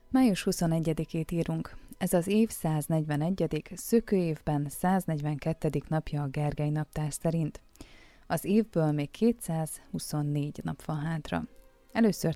Május 21-ét írunk. Ez az év 141., szökőévben 142. napja a Gergely naptár szerint. Az évből még 224 nap van hátra. Először